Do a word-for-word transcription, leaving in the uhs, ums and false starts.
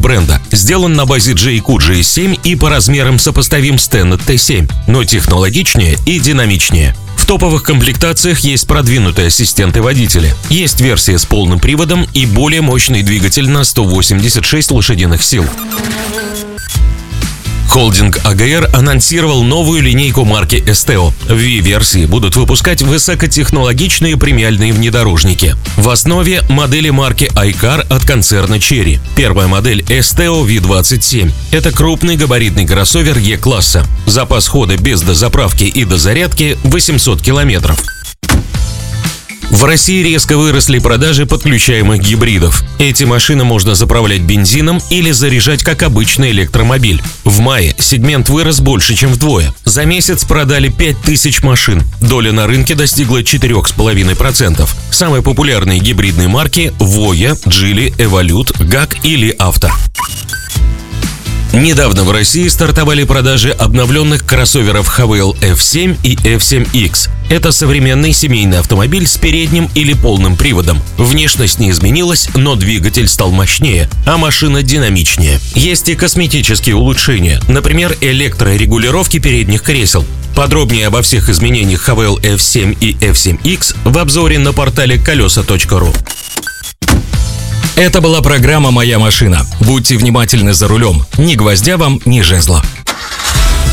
бренда. Сделан на базе джей кью джи эс семь и по размерам сопоставим с Tenet ти семь, но технологичнее и динамичнее. В топовых комплектациях есть продвинутые ассистенты-водителя. Есть версия с полным приводом и более мощный двигатель на сто восемьдесят шесть лошадиных сил. Холдинг а гэ эр анонсировал новую линейку марки Esteo. В ви-версии будут выпускать высокотехнологичные премиальные внедорожники. В основе модели марки iCar от концерна Chery. Первая модель Esteo ви двадцать семь. Это крупный габаритный кроссовер Е-класса. Запас хода без дозаправки и дозарядки восемьсот километров. В России резко выросли продажи подключаемых гибридов. Эти машины можно заправлять бензином или заряжать как обычный электромобиль. В мае сегмент вырос больше, чем вдвое. За месяц продали пять тысяч машин. Доля на рынке достигла четыре целых пять десятых процента. Самые популярные гибридные марки – Voya, Geely, Evolute, гак или Авто. Недавно в России стартовали продажи обновленных кроссоверов хавейл эф семь и эф семь икс. Это современный семейный автомобиль с передним или полным приводом. Внешность не изменилась, но двигатель стал мощнее, а машина динамичнее. Есть и косметические улучшения, например, электрорегулировки передних кресел. Подробнее обо всех изменениях хавейл эф семь и эф семь икс в обзоре на портале колеса точка ру. Это была программа «Моя машина». Будьте внимательны за рулем. Ни гвоздя вам, ни жезла.